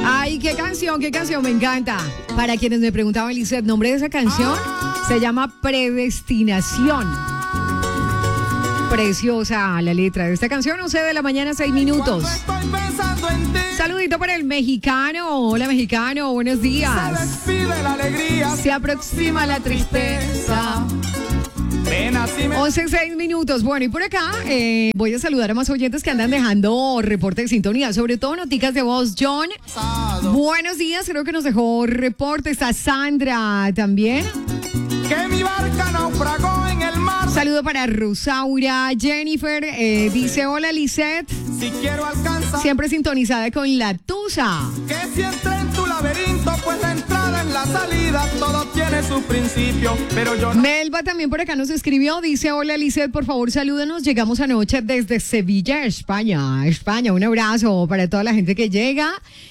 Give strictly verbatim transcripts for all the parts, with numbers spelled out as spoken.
Ay, qué canción, qué canción, me encanta. Para quienes me preguntaban, Lizeth, el nombre de esa canción se llama Predestinación. Preciosa la letra de esta canción, once de la mañana, seis minutos. Saludito para el mexicano. Hola, mexicano, buenos días. Se aproxima la tristeza. once, seis minutos. Bueno, y por acá eh, voy a saludar a más oyentes que andan dejando reporte de sintonía, sobre todo noticas de voz. John, buenos días, creo que nos dejó reporte. Está Sandra también. Que mi barca naufragó en el mar. Saludo para Rosaura. Jennifer eh, dice: hola, Lizeth. Si quiero alcanzar. Siempre sintonizada con la Tusa. Que si entré en tu laberinto, pues la entrada en la salida, todo tiene su principio, pero yo no. Melba también por acá nos escribió, dice: hola, Lizeth, por favor salúdanos, llegamos anoche desde Sevilla, España, España, un abrazo para toda la gente que llega.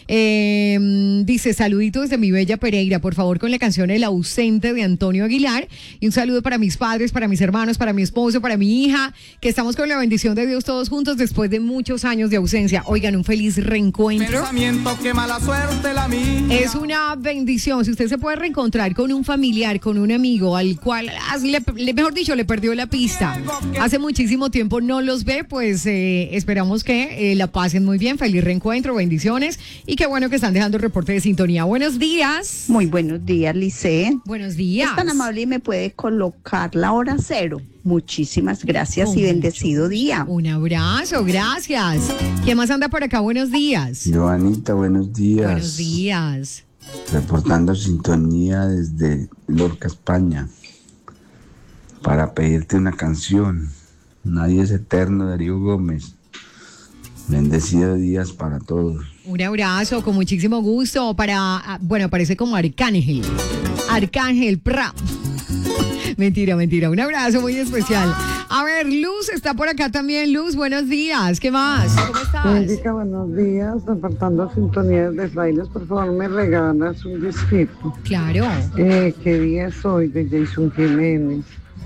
Eh, dice: saluditos desde mi bella Pereira, por favor con la canción El ausente de Antonio Aguilar, y un saludo para mis padres, para mis hermanos, para mi esposo, para mi hija, que estamos con la bendición de Dios todos juntos después de muchos años de ausencia. Oigan, un feliz reencuentro. Pensamiento, que mala suerte la mía. Es una bendición. Si usted se puede reencontrar con un familiar, con un amigo al cual, le, mejor dicho, le perdió la pista, hace muchísimo tiempo no los ve, pues eh, esperamos que eh, la pasen muy bien. Feliz reencuentro, bendiciones, y qué bueno que están dejando el reporte de sintonía. Buenos días. Muy buenos días, Lizeth. Buenos días. Es tan amable y me puede colocar la hora cero. Muchísimas gracias oh, y bendecido mucho. Día. Un abrazo, gracias. ¿Quién más anda por acá? Buenos días. Joanita, buenos días. Buenos días. Reportando sintonía desde Lorca, España, para pedirte una canción. Nadie es eterno, Darío Gómez. Bendecido días para todos. Un abrazo, con muchísimo gusto. Para, bueno, aparece como Arcángel. Arcángel Pra. Mentira, mentira. Un abrazo muy especial. A ver, Luz está por acá también. Luz, buenos días. ¿Qué más? ¿Cómo estás? Mónica, buenos días. Reportando sintonías de Frailes, por favor, me regalas un disquito. Claro. Eh, ¿Qué día es hoy? De Jason Jiménez.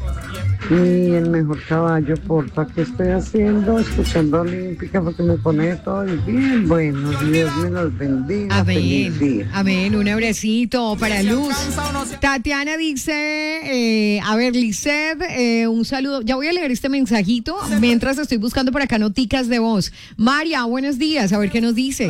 Y el mejor caballo, porfa. ¿Qué estoy haciendo? Escuchando Olímpica porque me pone todo bien. Bueno, Dios me los bendiga. Amén. Amén. Un abracito para Luz. Tatiana dice, eh, a ver, Lizeth, eh, un saludo. Ya voy a leer este mensajito mientras estoy buscando por acá noticas de voz. María, buenos días. A ver qué nos dice.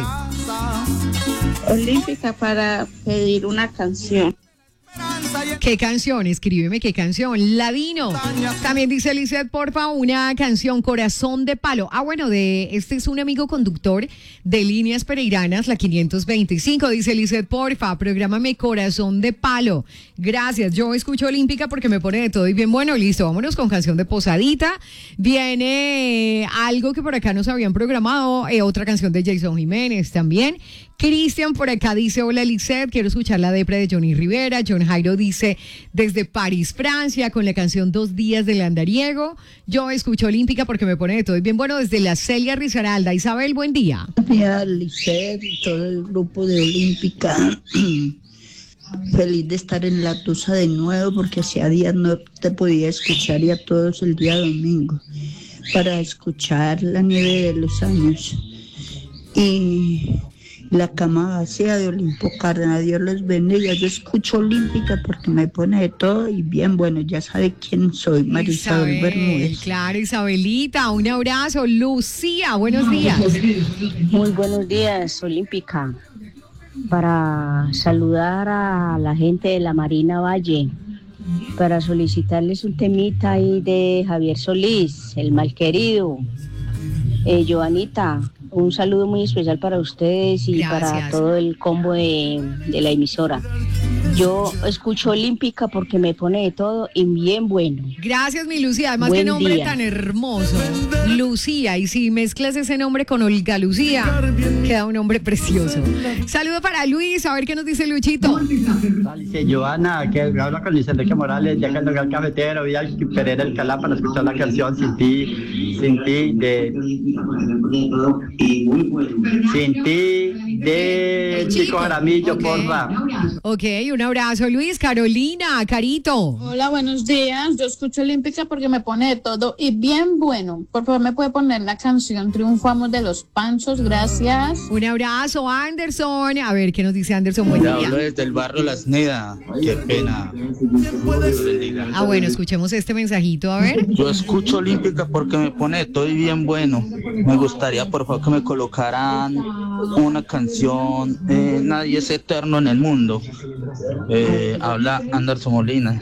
Olímpica para pedir una canción. ¿Qué canción? Escríbeme qué canción. Ladino. También dice Lizeth, porfa, una canción, Corazón de Palo. Ah, bueno, de este es un amigo conductor de Líneas Pereiranas, la quinientos veinticinco. Dice Lizeth, porfa, prográmame Corazón de Palo. Gracias. Yo escucho Olímpica porque me pone de todo y bien bueno. Listo, vámonos con canción de Posadita. Viene eh, algo que por acá nos habían programado, eh, otra canción de Jason Jiménez también. Cristian por acá dice, hola Lizeth, quiero escuchar la depre de Johnny Rivera. John Jairo dice, desde París, Francia, con la canción Dos Días del Andariego. Yo escucho Olímpica porque me pone de todo y bien bueno desde la Celia Risaralda. Isabel, buen día. Buenos días, Lizeth y todo el grupo de Olímpica. Feliz de estar en la Tusa de nuevo porque hacía días no te podía escuchar y a todos el día domingo para escuchar La Nieve de los Años y La Cama Vacía de Olimpo Cárdenas. Dios los bendiga. Yo escucho Olímpica porque me pone de todo y bien bueno, ya sabe quién soy, Marisabel Bermúdez. Claro, Isabelita, un abrazo. Lucía, buenos días. Muy buenos días, Olímpica. Para saludar a la gente de la Marina Valle, para solicitarles un temita ahí de Javier Solís, el malquerido. Eh, Joanita, un saludo muy especial para ustedes y Gracias. Para todo el combo de, de la emisora. Yo escucho Olímpica porque me pone de todo y bien bueno. Gracias, mi Lucía. Además, Buen qué nombre día. tan hermoso. Lucía. Y si mezclas ese nombre con Olga Lucía, queda un nombre precioso. Saludo para Luis. A ver qué nos dice Luchito. Dice Joana, que habla con Luis Enrique Morales, ya que ando al cafetero, voy al Pereira del Calá para escuchar la canción Sin Ti, Sin Ti, de... Sin Ti, de El chico. Chico Jaramillo, Ok. porfa. Ok, un abrazo, Luis. Carolina, Carito. Hola, buenos días. Yo escucho Olímpica porque me pone de todo y bien bueno. Por favor, me puede poner la canción Triunfamos de los Panchos. Gracias. Un abrazo, Anderson. A ver, ¿qué nos dice Anderson? Buen Le día. hablo desde el barrio Las Neda. Qué pena. Ah, bueno, escuchemos este mensajito, a ver. Yo escucho Olímpica porque me pone de todo y bien bueno. Me gustaría, por favor, que me colocaran una canción, eh, Nadie es eterno en el mundo. Eh, habla Anderson Molina.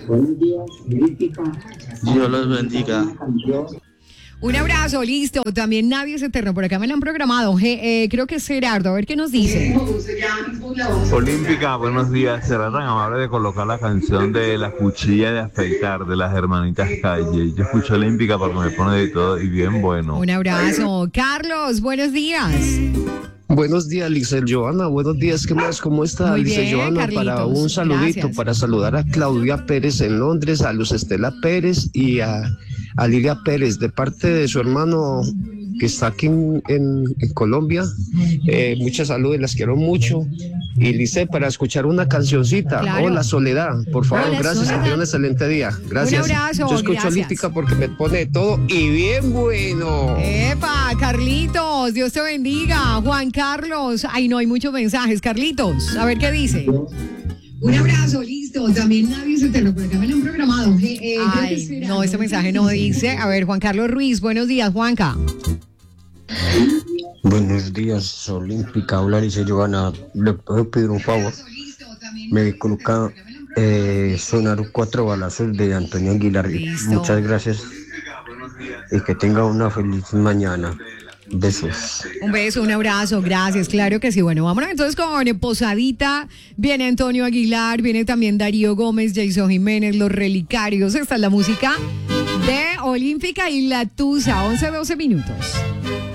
Dios los bendiga. Un abrazo, listo. También Nadie es eterno. Por acá me lo han programado. Je- eh, creo que es Gerardo. A ver qué nos dice. Olímpica, buenos días. Será tan amable de colocar la canción de La Cuchilla de Afeitar de las Hermanitas Calle. Yo escucho Olímpica porque me pone de todo y bien bueno. Un abrazo. Carlos, buenos días. Buenos días, Licel Joana. Buenos días, ¿qué más? ¿Cómo está, Muy Licel bien, Joana? Carlitos. Para un saludito, Gracias. para saludar a Claudia Pérez en Londres, a Luz Estela Pérez y a, a Lilia Pérez, de parte de su hermano que está aquí en, en- en Colombia. Eh, mucha salud y las quiero mucho. Y Lice, para escuchar una cancioncita. Claro. Hola, Soledad. Por favor, Hola, gracias. Soledad. Que tenga un excelente día. Gracias. Un abrazo, Yo escucho gracias. Olímpica porque me pone de todo y bien bueno. Epa, Carlitos, Dios te bendiga. Juan Carlos. Ay, no, hay muchos mensajes. Carlitos, a ver qué dice. Un abrazo, listo. También Nadie es eterno. Por acá me lo han programado. Ay, no, este mensaje no dice. A ver, Juan Carlos Ruiz, buenos días, Juanca. Buenos días, Olímpica. Hola, dice Giovanna. ¿Le puedo pedir un favor? Me coloca eh, sonar cuatro balazos de Antonio Aguilar. Listo. Muchas gracias y que tenga una feliz mañana. Besos. Un beso, un abrazo, gracias, claro que sí. Bueno, vámonos entonces con eh, Posadita. Viene Antonio Aguilar, viene también Darío Gómez, Jason Jiménez, Los Relicarios. Esta es la música de Olímpica y La Tusa, once doce minutos.